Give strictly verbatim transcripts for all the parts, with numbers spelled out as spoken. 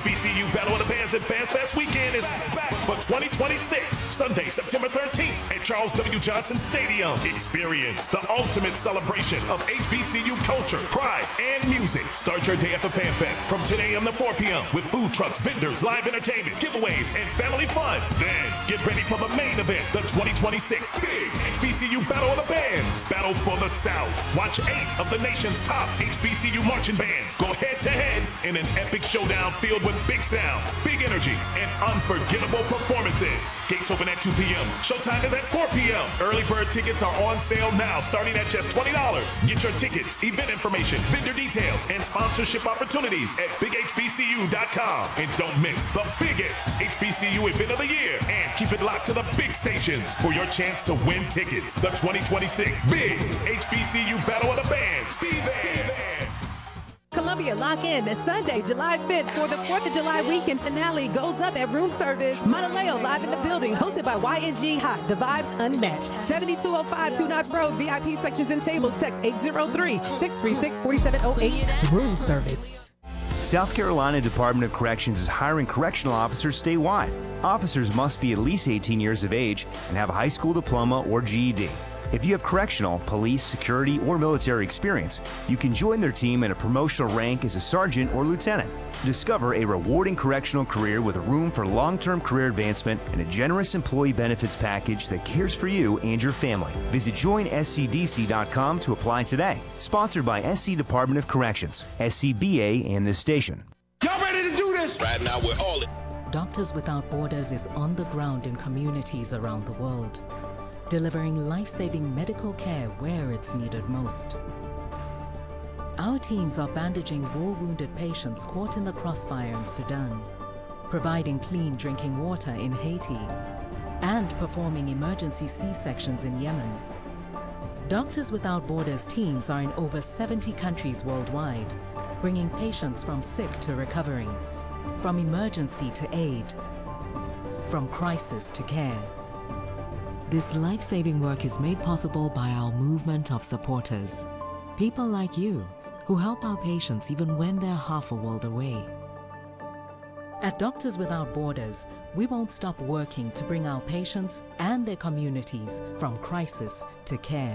H B C U Battle of the Bands and Fan Fest weekend is back for twenty twenty-six. Sunday, September thirteenth at Charles W. Johnson Stadium. Experience the ultimate celebration of H B C U culture, pride, and music. Start your day at the Fan Fest from ten a.m. to four p.m. with food trucks, vendors, live entertainment, giveaways, and family fun. Then get ready for the main event, the twenty twenty-six Big H B C U Battle of the Bands. Battle for the South. Watch eight of the nation's top H B C U marching bands go head-to-head in an epic showdown filled with big sound, big energy, and unforgettable performances. Gates open at two p.m. Showtime is at four p.m. Early bird tickets are on sale now, starting at just twenty dollars. Get your tickets, event information, vendor details, and sponsorship opportunities at big h b c u dot com. And don't miss the biggest H B C U event of the year. And keep it locked to the big stations for your chance to win tickets. The twenty twenty-six Big H B C U Battle of the Bands. Be there. Columbia, lock in this Sunday, July fifth for the fourth of July weekend finale goes up at Room Service. Monaleo live in the building, hosted by Y N G Hot, the vibes unmatched. seventy-two oh five Two Knox Road, V I P sections and tables, text eight oh three, six three six, four seven oh eight. Room Service. South Carolina Department of Corrections is hiring correctional officers statewide. Officers must be at least eighteen years of age and have a high school diploma or G E D. If you have correctional, police, security, or military experience, you can join their team in a promotional rank as a sergeant or lieutenant. Discover a rewarding correctional career with room for long-term career advancement and a generous employee benefits package that cares for you and your family. Visit join s c d c dot com to apply today. Sponsored by S C Department of Corrections, S C B A, and this station. Y'all ready to do this? Right now we're all in. Doctors Without Borders is on the ground in communities around the world, delivering life-saving medical care where it's needed most. Our teams are bandaging war-wounded patients caught in the crossfire in Sudan, providing clean drinking water in Haiti, and performing emergency C-sections in Yemen. Doctors Without Borders teams are in over seventy countries worldwide, bringing patients from sick to recovering, from emergency to aid, from crisis to care. This life-saving work is made possible by our movement of supporters, people like you who help our patients even when they're half a world away. At Doctors Without Borders, we won't stop working to bring our patients and their communities from crisis to care.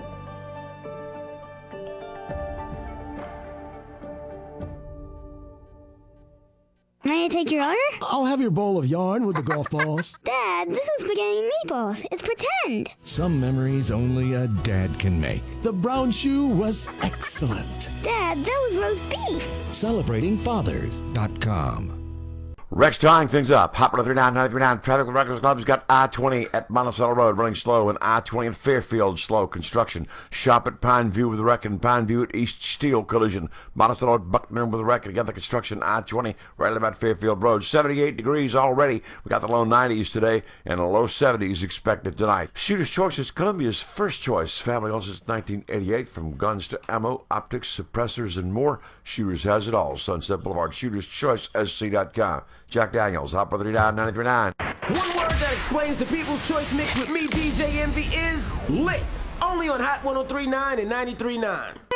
May I take your order? I'll have your bowl of yarn with the golf balls. Dad, this is spaghetti and meatballs. It's pretend. Some memories only a dad can make. The brown shoe was excellent. Dad, that was roast beef. Celebrating fathers dot com. Rex tying things up. Hot one oh three point nine, ninety-three point nine. Traffic with Records Club's got I twenty at Monticello Road running slow, and I twenty in Fairfield slow. Construction. Shop at Pineview with a wreck, and Pineview at East Steel collision. Monticello at Buckner with a wreck, and again the construction. I twenty right about Fairfield Road. seventy-eight degrees already. We got the low nineties today, and a low seventies expected tonight. Shooter's Choice is Columbia's first choice. Family owned since nineteen eighty-eight. From guns to ammo, optics, suppressors, and more. Shooters has it all. Sunset Boulevard. Shooter's Choice S C dot com. Jack Daniels, Hot one oh three point nine, ninety-three point nine. One word that explains the People's Choice mix with me, D J Envy, is lit. Only on Hot one oh three point nine and ninety-three point nine.